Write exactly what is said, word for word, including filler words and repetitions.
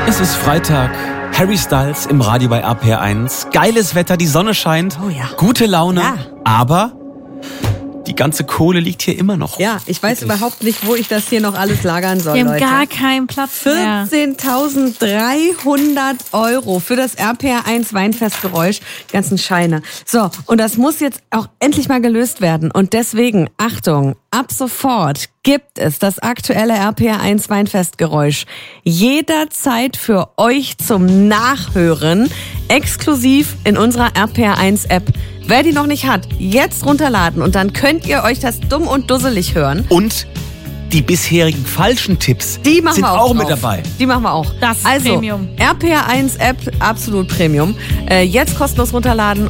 Es ist Freitag. Harry Styles im Radio bei R P R eins. Geiles Wetter, die Sonne scheint. Oh ja. Gute Laune. Ja. Aber die ganze Kohle liegt hier immer noch. Ja, ich weiß Wirklich. überhaupt nicht, wo ich das hier noch alles lagern soll, Wir haben Leute. gar keinen Platz mehr. vierzehntausenddreihundert Euro für das R P R eins Weinfestgeräusch, die ganzen Scheine. So, und das muss jetzt auch endlich mal gelöst werden. Und deswegen, Achtung, ab sofort gibt es das aktuelle R P R eins Weinfestgeräusch jederzeit für euch zum Nachhören, exklusiv in unserer R P R eins App. Wer die noch nicht hat, jetzt runterladen und dann könnt ihr euch das dumm und dusselig hören. Und die bisherigen falschen Tipps Die machen sind wir auch, auch mit drauf. dabei. Die machen wir auch. Das ist also, Premium. R P R eins App, absolut Premium. Äh, jetzt kostenlos runterladen.